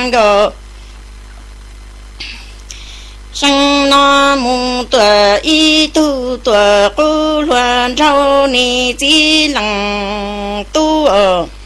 sang go sang nó mù tuổi y tu tuổi cô loan trâu ni chỉ lăng tu